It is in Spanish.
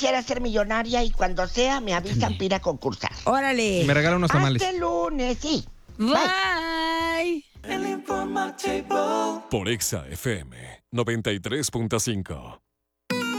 quisiera ser millonaria y cuando sea me avisan para ir a concursar. ¡Órale! Me regala unos tamales. Hasta el lunes, sí. Bye. El informativo. Por Exa FM 93.5.